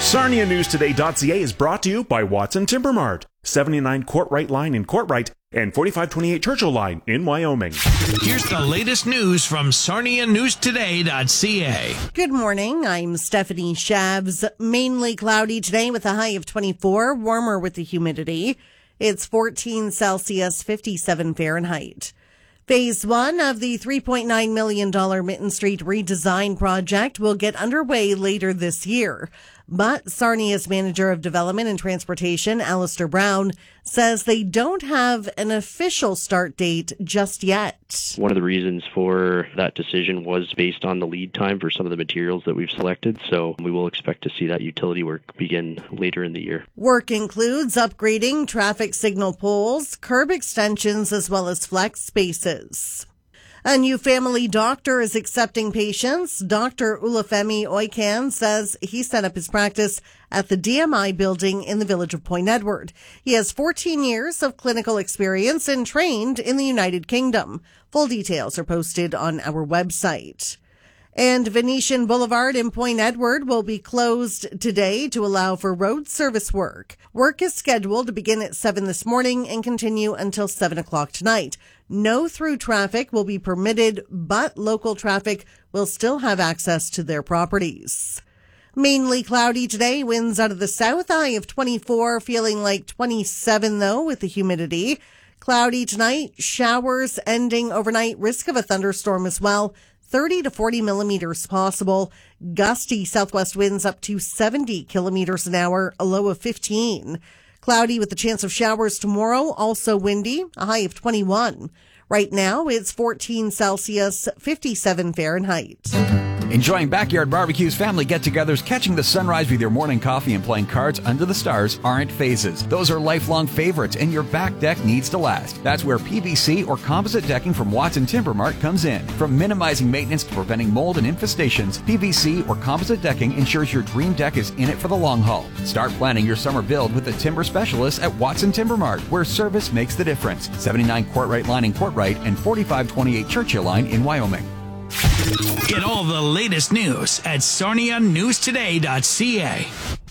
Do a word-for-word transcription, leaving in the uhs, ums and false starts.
Sarnia News Today dot C A is brought to you by Watson Timber Mart, seventy-nine Courtright Line in Courtright and forty-five twenty-eight Churchill Line in Wyoming. Here's the latest news from Sarnia News Today dot C A. Good morning. I'm Stephanie Shabs. Mainly cloudy today with a high of twenty-four, warmer with the humidity. It's fourteen Celsius, fifty-seven Fahrenheit. Phase one of the three point nine million dollars Mitten Street redesign project will get underway later this year. But Sarnia's Manager of Development and Transportation, Alistair Brown, says they don't have an official start date just yet. One of the reasons for that decision was based on the lead time for some of the materials that we've selected, so we will expect to see that utility work begin later in the year. Work includes upgrading traffic signal poles, curb extensions, as well as flex spaces. A new family doctor is accepting patients. Doctor Olufemi Oiken says he set up his practice at the D M I building in the village of Point Edward. He has fourteen years of clinical experience and trained in the United Kingdom. Full details are posted on our website. And Venetian Boulevard in Point Edward will be closed today to allow for road service work. Work is scheduled to begin at seven this morning and continue until seven o'clock tonight. No through traffic will be permitted, but local traffic will still have access to their properties. Mainly cloudy today, winds out of the south, high of twenty-four, feeling like twenty-seven though with the humidity. Cloudy tonight, showers ending overnight, risk of a thunderstorm as well. thirty to forty millimeters possible. Gusty southwest winds up to seventy kilometers an hour, a low of fifteen. Cloudy with the chance of showers tomorrow, also windy, a high of twenty-one. Right now, it's fourteen Celsius, fifty-seven Fahrenheit. Enjoying backyard barbecues, family get-togethers, catching the sunrise with your morning coffee and playing cards under the stars aren't phases. Those are lifelong favorites, and your back deck needs to last. That's where P V C or composite decking from Watson Timber Mart comes in. From minimizing maintenance to preventing mold and infestations, P V C or composite decking ensures your dream deck is in it for the long haul. Start planning your summer build with the timber specialists at Watson Timber Mart, where service makes the difference. seventy-nine Courtright Line in Courtright and forty-five twenty-eight Churchill Line in Wyoming. Get all the latest news at Sarnia News Today dot C A.